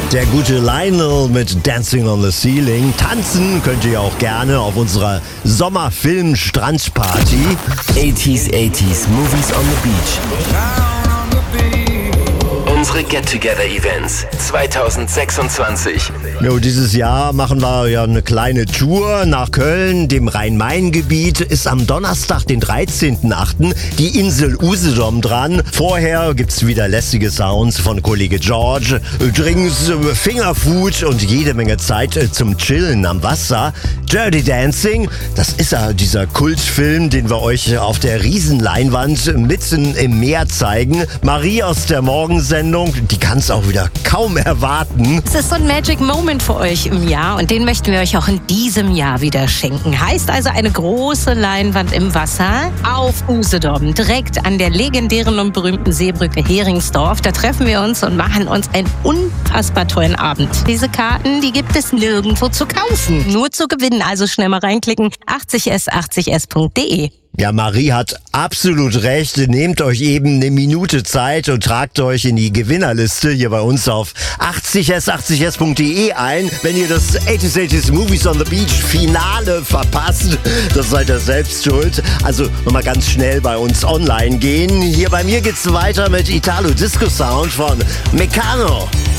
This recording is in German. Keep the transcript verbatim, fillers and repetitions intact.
Der gute Lionel mit Dancing on the Ceiling. Tanzen könnt ihr auch gerne auf unserer Sommerfilm-Strandparty. eighties, eighties, Movies on the Beach. Unsere Get-Together-Events zwanzig sechsundzwanzig. Jo, dieses Jahr machen wir ja eine kleine Tour nach Köln, dem Rhein-Main-Gebiet. Ist am Donnerstag, den dreizehnten achten die Insel Usedom dran. Vorher gibt's wieder lässige Sounds von Kollege George, Drinks, Fingerfood und jede Menge Zeit zum Chillen am Wasser. Dirty Dancing, das ist ja dieser Kultfilm, den wir euch auf der Riesenleinwand mitten im Meer zeigen. Marie aus der Morgensendung, die kann es auch wieder kaum erwarten. Es ist so ein Magic Moment für euch im Jahr und den möchten wir euch auch in diesem Jahr wieder schenken. Heißt also eine große Leinwand im Wasser auf Usedom, direkt an der legendären und berühmten Seebrücke Heringsdorf. Da treffen wir uns und machen uns einen unfassbar tollen Abend. Diese Karten, die gibt es nirgendwo zu kaufen, nur zu gewinnen. Also schnell mal reinklicken, achtzig s achtzig s punkt de. Ja, Marie hat absolut recht. Nehmt euch eben eine Minute Zeit und tragt euch in die Gewinnerliste hier bei uns auf achtzig s achtzig s punkt de ein. Wenn ihr das eighties, eighties Movies on the Beach Finale verpasst, das seid ihr selbst schuld. Also nochmal ganz schnell bei uns online gehen. Hier bei mir geht's weiter mit Italo Disco Sound von Meccano.